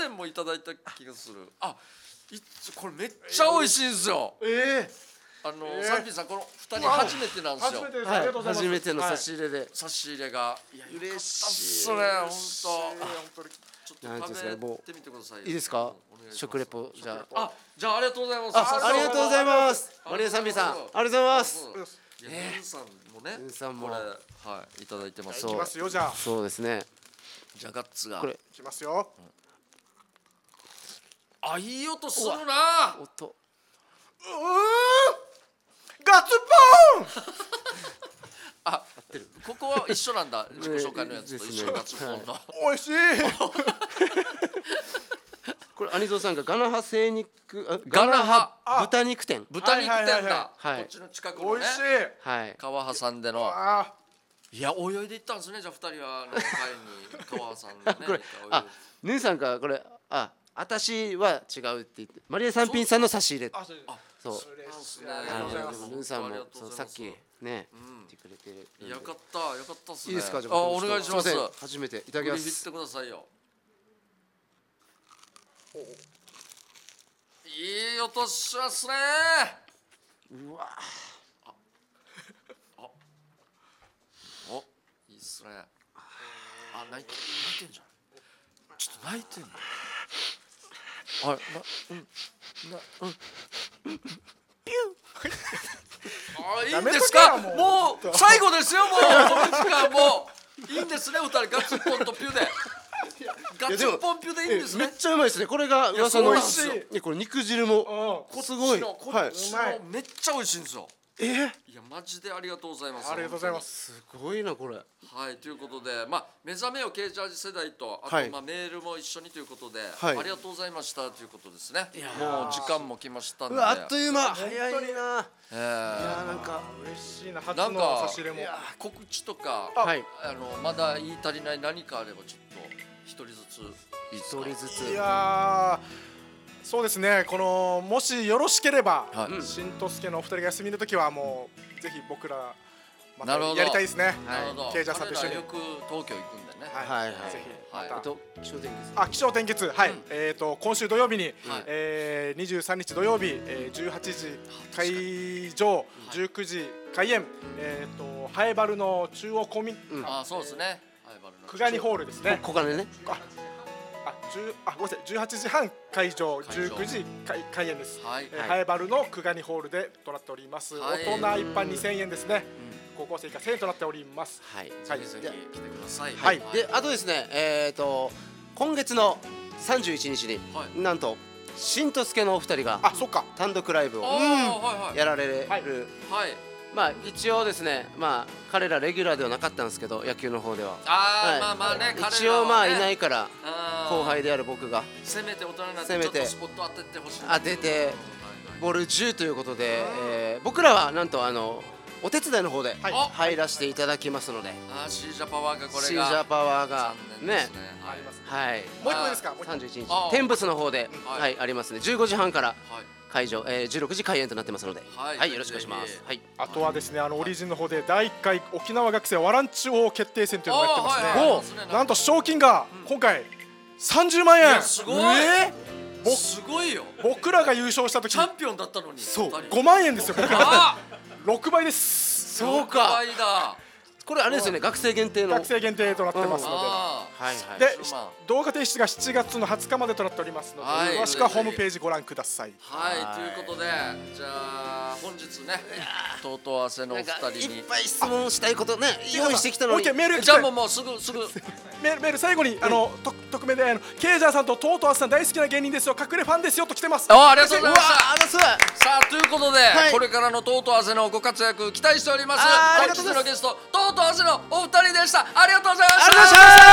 前もいただいた気がする。これめっちゃ美味しいんですよ。サンピーさん、この2人初めてなんですよ。 初めての差し入れで。 差し入れが嬉しい。 それ本当。ちょっと食べてみてください。 いいですか？食レポじゃあ。じゃあありがとうございます。 ありがとうございます。マリアサンピーさん、ありがとうございます。 ヌンさんもね、 ヌンさんもこれいただいてます。 いきますよ、じゃあ。 そうですね。 じゃあガッツがこれいきますよ。 いい音するな。 音。 ガッツポーン。 ここは一緒なんだ。自己紹介のやつと一緒ガッツポンの。 美味しい。 これアニゾーさんがガナハ精肉ガナハ豚肉店。 豚肉店だ。こはいっちの近くのね。 美味しい。 はい。 川挟んでの。いや、泳いで行ったんですね。じゃあ2人は会に川挟んでね。 これヌンさんがこれ私は違うって言ってマリアサンピンさんの差し入れ。そう。ヌンさんもさっきね言ってくれて。 よかったっすね。 いいですか？じゃあお願いします。 初めていただきます。 振ってくださいよ。いい音しますね。 うわ。 いいっすね。泣いてんじゃん。ちょっと泣いてんの。いいんですか？もう最後ですよ。もういいんですね。2人ガッツポンとピュで。ガッツポンピュでいいんですね。 めっちゃうまいですね。これが噂の。 美味しい。 これ肉汁もすごい。 こっちのめっちゃ美味しいんですよ。いやマジでありがとうございます。 ありがとうございます。 すごいなこれ。 はい、ということで、目覚めよケージャージ世代とあとメールも一緒にということで、ありがとうございましたということですね。もう時間も来ましたんで。 あっという間。早いな。いやなんか嬉しいな。初の差し入れも。 告知とかまだ言い足りない何かあればちょっと一人ずついいですか？ 一人ずつ。 いやそうですね。もしよろしければ新とすけのお二人が休みの時はもうぜひ僕らまたやりたいですね。ケイジャーさんと一緒に。 よく東京行くんでね。 はい。 ぜひ気象点結。 気象点結。はい。今週土曜日に23日土曜日18時会場19時開演ハエバルの中央公民そうですね。 久我にホールですね。 小金ね。 ごめんなさい。18時半会場19時開演です。ハエバルの久我にホールでとなっております。大人一般2000円ですね。高校生以下1000円となっております。 はい。ぜひぜひ来てください。 はい。であとですね今月の31日になんと新とすけのお二人が単独ライブをやられる。一応ですね彼らレギュラーではなかったんですけど野球の方では一応いないから後輩である僕がせめて大人になってちょっとスポット当ててほしい。 当ててボール10ということで僕らはなんとお手伝いの方で入らせていただきますので。 シージャパワーがこれがシージャパワーがね。はい。 もう一個ですか ？31日天仏の方でありますね。15時半から会場16時開演となってますので、はいよろしくお願いします。はい。 あとはですねオリジンの方で第1回沖縄学生ワランチ王決定戦というのをやってますね。なんと賞金が今回30万円。 すごい。すごいよ。 僕らが優勝した時チャンピオンだったのに。 そう5万円ですよ。僕ら6倍です。 そうか。 6倍だ。 これあれですよね。学生限定の。 学生限定となってますので。で動画提出が7月の20日までとなっておりますので詳しくはホームページご覧ください。 はいということでじゃあ本日ねとうとう合わせのお二人にいっぱい質問したいことね用意してきたのに。 メールじゃあもうすぐメール最後に匿名でケイジャーさんととうとうあさん大好きな芸人ですよ隠れファンですよと来てます。 ありがとうございました。 さあということでこれからのとうとうあせのご活躍期待しております。本日のゲストとうとうあせのお二人でした。ありがとうございました。